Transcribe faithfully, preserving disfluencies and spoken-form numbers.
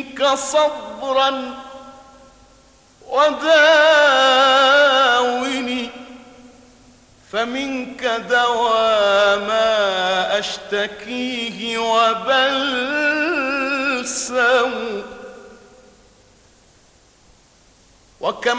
فيك صبرا وداوني، فمنك دوا ما أشتكيه وبلسم. وكم